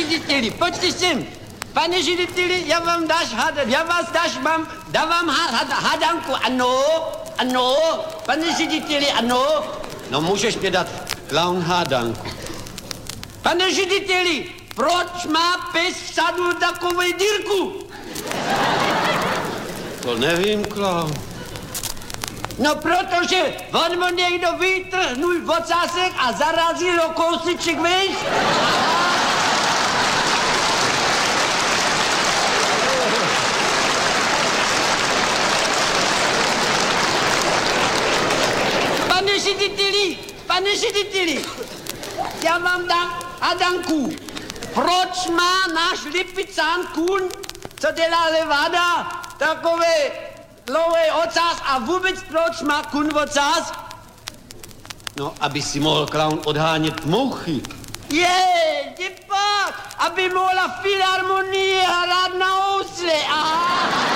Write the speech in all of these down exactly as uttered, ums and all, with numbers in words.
řediteli, pojďte sem. Pane řediteli, já vám dáš hádat, já vás dáš, mám, dávám hádanku, ano, ano, pane řediteli, ano. No můžeš mě dát klaun hádanku. Pane řediteli, proč má pes v sadu takovou dírku? To nevím, klaun. No protože on mu někdo vytrhnul ocásek a zarazil o kousíček, víš? Pane řediteli, pane řediteli, já vám dám hádanku. Proč má náš lipicán kůň, co dělá levada, takové dlouhý ocas a vůbec proč má kůň ocas? No, aby si mohl klaun odhánět mouchy. Je, děpak, aby mohla filharmonie hrát na housle, aha.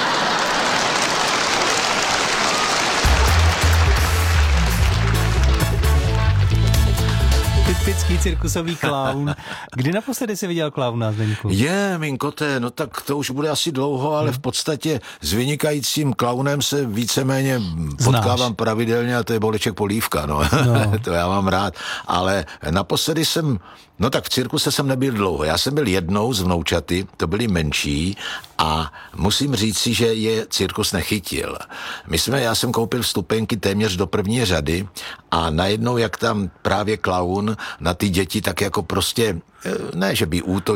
Typický cirkusový klaun. Kdy naposledy jsi viděl klauna, Zdeňku? Je, mým koté, no tak to už bude asi dlouho, ale v podstatě s vynikajícím klaunem se víceméně potkávám pravidelně a to je Boleček Polívka, no. no. To já mám rád. Ale naposledy jsem, no tak v cirkuse jsem nebyl dlouho. Já jsem byl jednou z vnoučaty, to byli menší a musím říci, že je cirkus nechytil. My jsme, já jsem koupil vstupenky téměř do první řady a najednou, jak tam právě klaun na ty děti tak jako prostě, ne, že by útočil,